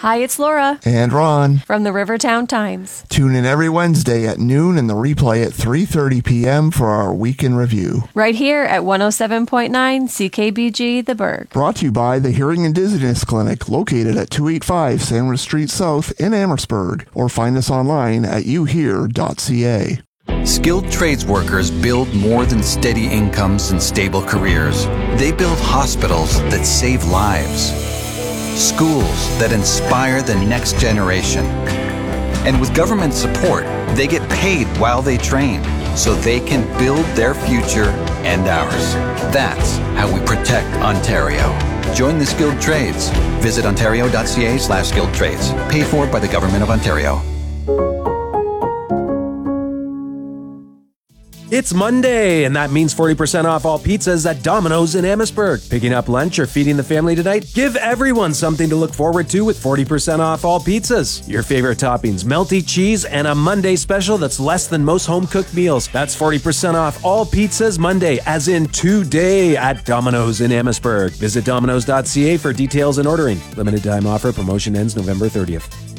Hi, it's Laura. And Ron. From the Rivertown Times. Tune in every Wednesday at noon and the replay at 3:30 p.m. for our Week in Review. Right here at 107.9 CKBG The Berg. Brought to you by the Hearing and Dizziness Clinic, located at 285 Sandwich Street South in Amherstburg. Or find us online at youhear.ca. Skilled trades workers build more than steady incomes and stable careers. They build hospitals that save lives, schools that inspire the next generation. And with government support, they get paid while they train, so they can build their future and ours. That's how we protect Ontario. Join the skilled trades. Visit ontario.ca/skilled trades. Paid for by the Government of Ontario. It's Monday, and that means 40% off all pizzas at Domino's in Amherstburg. Picking up lunch or feeding the family tonight? Give everyone something to look forward to with 40% off all pizzas. Your favorite toppings, melty cheese, and a Monday special that's less than most home-cooked meals. That's 40% off all pizzas Monday, as in today, at Domino's in Amherstburg. Visit domino's.ca for details and ordering. Limited time offer. Promotion ends November 30th.